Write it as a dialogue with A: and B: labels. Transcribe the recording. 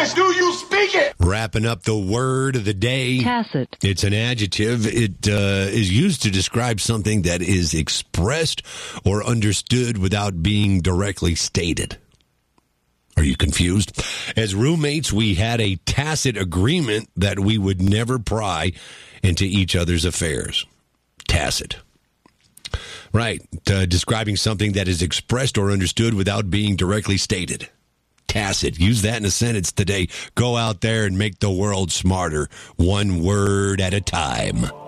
A: English do you speak it?
B: Wrapping up the word of the day.
C: Tacit.
B: It's an adjective. It is used to describe something that is expressed or understood without being directly stated. Are you confused? As roommates, we had a tacit agreement that we would never pry into each other's affairs. Tacit. Right. Describing something that is expressed or understood without being directly stated. Tacit. Use that in a sentence today. Go out there and make the world smarter, one word at a time.